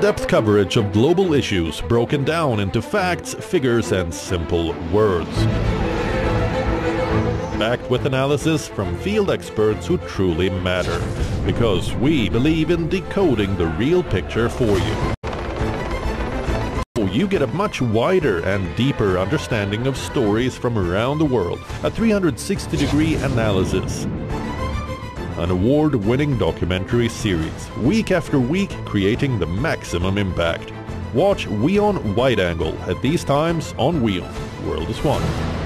in-depth coverage of global issues broken down into facts, figures, and simple words. Backed with analysis from field experts who truly matter, because we believe in decoding the real picture for you. So you get a much wider and deeper understanding of stories from around the world, a 360-degree analysis. An award-winning documentary series, week after week creating the maximum impact. Watch WION Wide Angle at these times on WION. World is One.